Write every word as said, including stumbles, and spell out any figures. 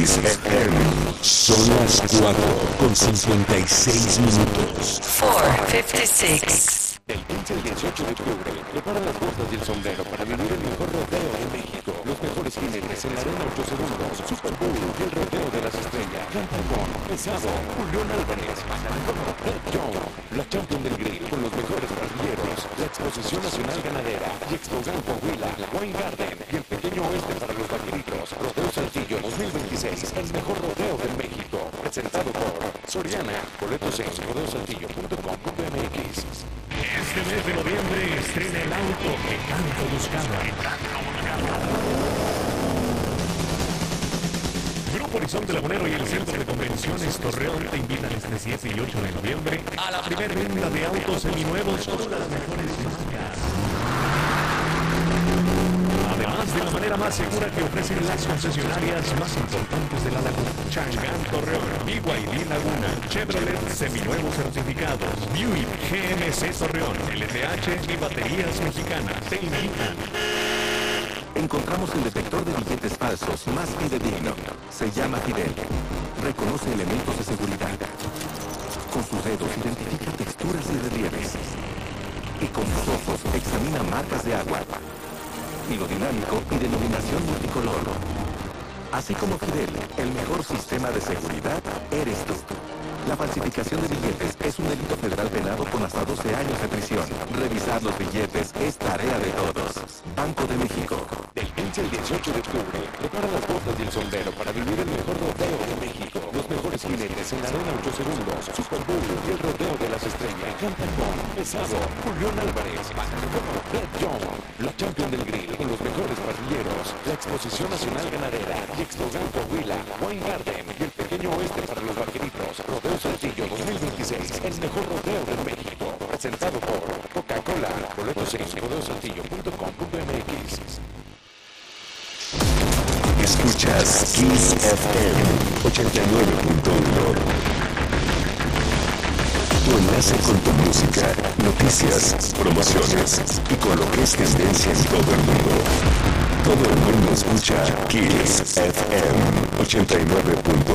Kiss F M. Son las cuatro con cincuenta y seis minutos. cuatro cincuenta y seis. Del quince al dieciocho de octubre, prepara las botas y el sombrero para vivir el mejor rodeo de México. Los mejores jinetes en la arena ocho segundos, Super Bowl y el rodeo de las estrellas. Cantagón, Pesado, Julián Álvarez, Red John, la Champion del Grill con los mejores parrilleros, la Exposición Nacional Ganadera y Expogan Coahuila, Wine Garden y el Pequeño Oeste para los vaqueritos. Rodeo Saltillo dos mil veintiséis, el mejor rodeo de México. Presentado por Soriana. Boletos en rodeo saltillo punto com punto m x. Este mes de noviembre estrena el auto que tanto buscaba. Grupo Horizonte Lagunero y el Centro de Convenciones Torreón te invitan este siete y ocho de noviembre a la primera venta de autos seminuevos con las mejores marcas. Además de la manera más segura que ofrecen las concesionarias más importantes de la Laguna. Changán Torreón, B Y D Laguna, Chevrolet seminuevos certificados, Buick G M C Torreón, L T H y Baterías Mexicanas te invitan. Encontramos el detector de billetes falsos más fidedigno. Se llama Fidel. Reconoce elementos de seguridad. Con sus dedos identifica texturas y relieves. Y con sus ojos examina marcas de agua. Hilo dinámico y denominación multicolor. Así como Fidel, el mejor sistema de seguridad eres tú. La falsificación de billetes es un delito federal penado con hasta doce años de prisión. Revisar los billetes es tarea de todos. Banco de México. Del quince al dieciocho de octubre, prepara las botas y el sombrero para vivir el mejor rodeo de México. Los mejores jinetes en la arena ocho segundos, Super Bowl y el rodeo de las estrellas. Cantagón, Pesado, Julián Álvarez, Red John, la Champion del Grill con los mejores parrilleros, la Exposición Nacional Ganadera y Expogan Coahuila, Wine Garden y el Pequeño Oeste para los vaqueritos. Rodeo Saltillo dos mil veintiséis, el mejor rodeo de México. Presentado por Coca-Cola. Boletos en rodeo saltillo punto com punto m x. Escuchas Kiss F M ochenta y nueve punto uno. Tu enlace con tu música, noticias, promociones y con lo que es tendencia en todo el mundo. Todo el mundo escucha Kiss F M ochenta y nueve punto